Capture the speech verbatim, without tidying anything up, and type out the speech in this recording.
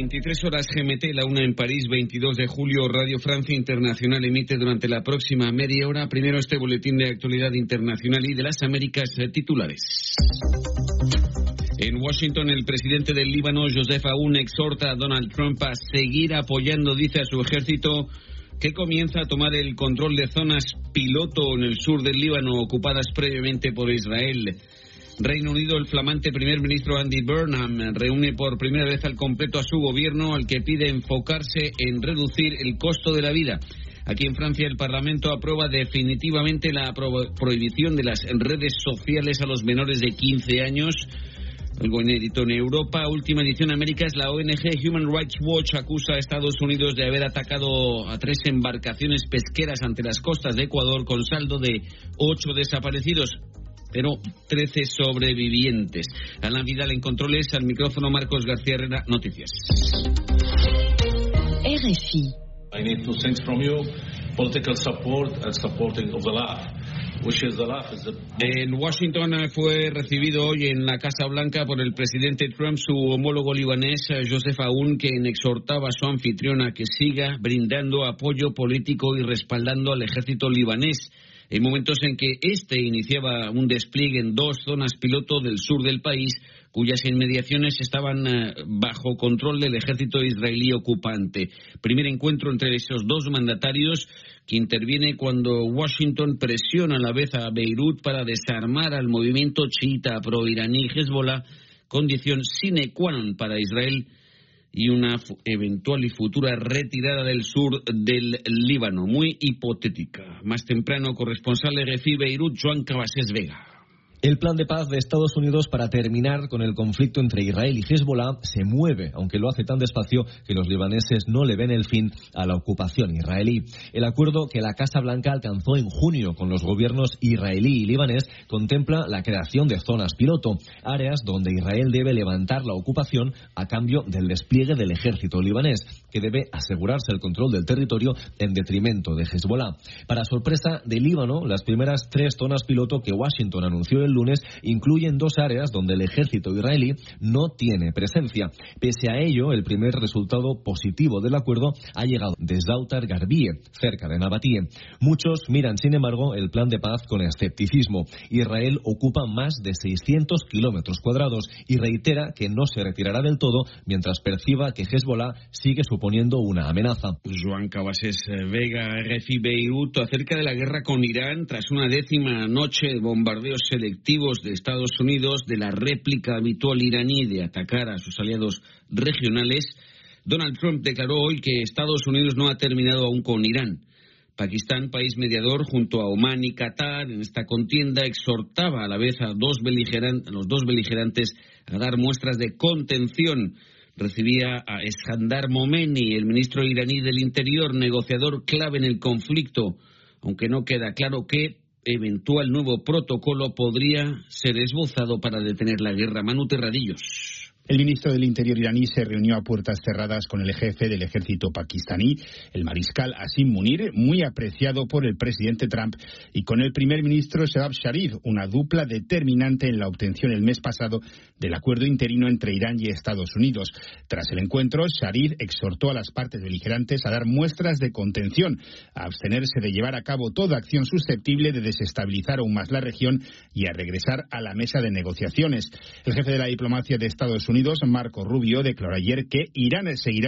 veintitrés horas G M T, la una en París, veintidós de julio, Radio Francia Internacional emite durante la próxima media hora primero este boletín de actualidad internacional y de las Américas eh, titulares. En Washington, el presidente del Líbano, Joseph Aoun, exhorta a Donald Trump a seguir apoyando, dice, a su ejército, que comienza a tomar el control de zonas piloto en el sur del Líbano ocupadas previamente por Israel. Reino Unido, el flamante primer ministro Andy Burnham reúne por primera vez al completo a su gobierno, al que pide enfocarse en reducir el costo de la vida. Aquí en Francia, el Parlamento aprueba definitivamente la pro- prohibición de las redes sociales a los menores de quince años. Algo inédito en Europa. Última edición Américas, la O N G Human Rights Watch acusa a Estados Unidos de haber atacado a tres embarcaciones pesqueras ante las costas de Ecuador con saldo de ocho desaparecidos, pero trece sobrevivientes. Alan Vidal en controles, al micrófono Marcos García Herrera, Noticias. R F I. I need two things from you: political support and supporting of the law. En Washington fue recibido hoy en la Casa Blanca por el presidente Trump su homólogo libanés Joseph Aoun, quien exhortaba a su anfitriona que siga brindando apoyo político y respaldando al ejército libanés en momentos en que este iniciaba un despliegue en dos zonas piloto del sur del país, cuyas inmediaciones estaban bajo control del ejército israelí ocupante. Primer encuentro entre esos dos mandatarios, que interviene cuando Washington presiona a la vez a Beirut para desarmar al movimiento chiita pro-iraní Hezbollah, condición sine qua non para Israel y una eventual y futura retirada del sur del Líbano, muy hipotética. Más temprano, corresponsal de R F I Beirut, Joan Cabasés Vega. El plan de paz de Estados Unidos para terminar con el conflicto entre Israel y Hezbollah se mueve, aunque lo hace tan despacio que los libaneses no le ven el fin a la ocupación israelí. El acuerdo que la Casa Blanca alcanzó en junio con los gobiernos israelí y libanés contempla la creación de zonas piloto, áreas donde Israel debe levantar la ocupación a cambio del despliegue del ejército libanés, que debe asegurarse el control del territorio en detrimento de Hezbollah. Para sorpresa del Líbano, las primeras tres zonas piloto que Washington anunció el lunes incluyen dos áreas donde el ejército israelí no tiene presencia. Pese a ello, el primer resultado positivo del acuerdo ha llegado de Zautar Garbie, cerca de Nabatie. Muchos miran, sin embargo, el plan de paz con escepticismo. Israel ocupa más de seiscientos kilómetros cuadrados y reitera que no se retirará del todo mientras perciba que Hezbollah sigue suponiendo una amenaza. Joan Cabasés Vega, R F I Beirut, acerca de la guerra con Irán, tras una décima noche de bombardeos selectivos de Estados Unidos, de la réplica habitual iraní de atacar a sus aliados regionales, Donald Trump declaró hoy que Estados Unidos no ha terminado aún con Irán. Pakistán, país mediador junto a Omán y Qatar en esta contienda, exhortaba a la vez a, dos beligeran- a los dos beligerantes a dar muestras de contención. Recibía a Eskandar Momeni, el ministro iraní del Interior, negociador clave en el conflicto, aunque no queda claro qué eventual nuevo protocolo podría ser esbozado para detener la guerra. Manu Terradillos. El ministro del Interior iraní se reunió a puertas cerradas con el jefe del ejército pakistaní, el mariscal Asim Munir, muy apreciado por el presidente Trump, y con el primer ministro Shehbaz Sharif, una dupla determinante en la obtención el mes pasado del acuerdo interino entre Irán y Estados Unidos. Tras el encuentro, Sharif exhortó a las partes beligerantes a dar muestras de contención, a abstenerse de llevar a cabo toda acción susceptible de desestabilizar aún más la región y a regresar a la mesa de negociaciones. El jefe de la diplomacia de Estados Unidos, Marco Rubio, declaró ayer que Irán seguirá